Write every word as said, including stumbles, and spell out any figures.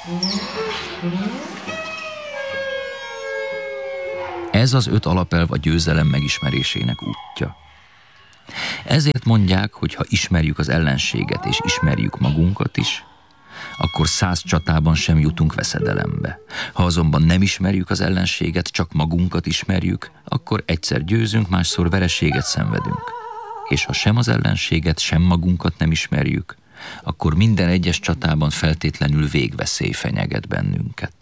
Ez az öt alapelv a győzelem megismerésének útja. Ezért mondják, hogy ha ismerjük az ellenséget és ismerjük magunkat is, akkor száz csatában sem jutunk veszedelembe. Ha azonban nem ismerjük az ellenséget, csak magunkat ismerjük, akkor egyszer győzünk, másszor vereséget szenvedünk. És ha sem az ellenséget, sem magunkat nem ismerjük, akkor minden egyes csatában feltétlenül végveszély fenyeget bennünket.